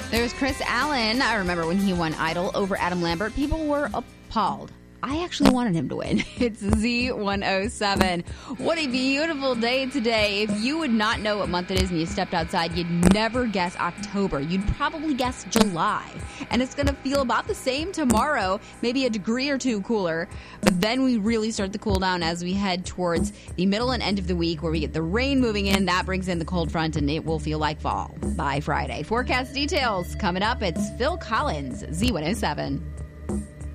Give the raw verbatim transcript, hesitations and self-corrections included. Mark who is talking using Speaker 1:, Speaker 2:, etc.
Speaker 1: There's Chris Allen. I remember when he won Idol over Adam Lambert. People were appalled. I actually wanted him to win. It's Z one oh seven. What a beautiful day today. If you would not know what month it is and you stepped outside, you'd never guess October. You'd probably guess July. And it's going to feel about the same tomorrow, maybe a degree or two cooler. But then we really start the cool down as we head towards the middle and end of the week where we get the rain moving in. That brings in the cold front and it will feel like fall by Friday. Forecast details coming up. It's Phil Collins, Z one oh seven.